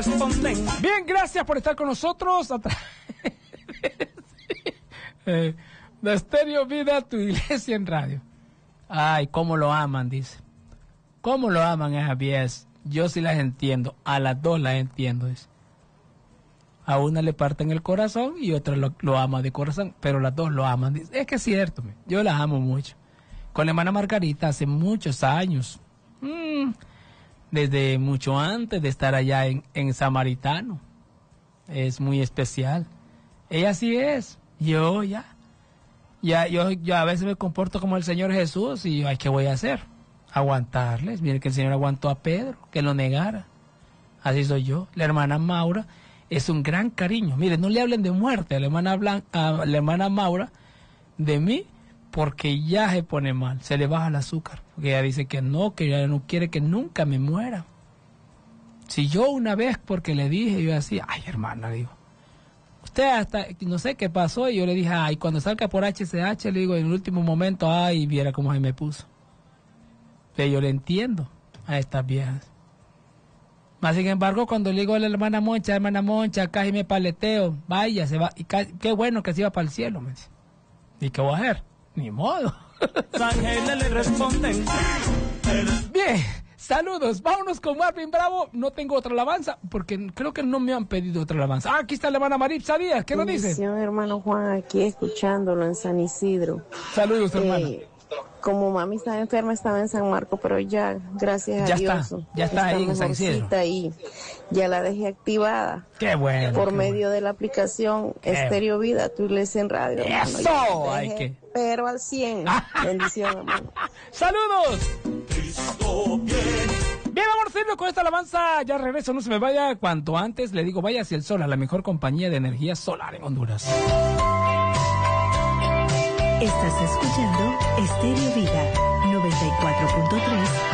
Bien, gracias por estar con nosotros. De Estéreo Vida, tu iglesia en radio. Ay, cómo lo aman, dice. Cómo lo aman esas viejas. Yo sí las entiendo. A las dos las entiendo, dice. A una le parten el corazón y otra lo ama de corazón, pero las dos lo aman. Dice. Es que es cierto, yo las amo mucho. Con la hermana Margarita hace muchos años. Desde mucho antes de estar allá en Samaritano. Es muy especial. Ella sí es. Yo a veces me comporto como el Señor Jesús y ay, ¿qué voy a hacer? Aguantarles. Mire que el Señor aguantó a Pedro, que lo negara. Así soy yo. La hermana Maura es un gran cariño. Mire, no le hablen de muerte a la hermana Maura de mí, porque ya se pone mal, se le baja el azúcar. Porque ella dice que ella no quiere que nunca me muera. Si yo una vez, porque le dije, yo decía, ay hermana, digo, usted hasta, no sé qué pasó, y yo le dije, ay, cuando salga por HCH, le digo, en el último momento, ay, viera cómo se me puso. Pero yo le entiendo a estas viejas. Más sin embargo, cuando le digo a la hermana Moncha, casi me paleteo, vaya, se va, y qué bueno que se iba para el cielo, me dice. ¿Y qué voy a hacer? Ni modo. Ángeles le responden. Bien, saludos. Vámonos con Marvin Bravo. No tengo otra alabanza porque creo que no me han pedido otra alabanza. Ah, aquí está la hermana Marip. ¿Sabías? ¿Qué nos dice? Hermano Juan, aquí escuchándolo en San Isidro. Saludos, hermana. Como mami estaba enferma, estaba en San Marcos, pero ya, gracias a Dios. Ya está ahí en San Isidro. Y ya la dejé activada. Qué bueno. Por medio de la aplicación Estéreo Vida, tu iglesia en radio. ¡Eso! Pero al 100. Bendición, hermano. ¡Saludos! Bien, vamos a hacerlo con esta alabanza. Ya regreso, no se me vaya. Cuanto antes le digo, vaya hacia el sol, a la mejor compañía de energía solar en Honduras. Estás escuchando Estéreo Vida 94.3